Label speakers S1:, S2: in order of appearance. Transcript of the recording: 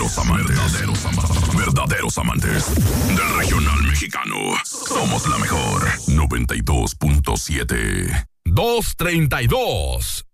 S1: Verdaderos amantes del regional mexicano. Somos la mejor 92.7. 232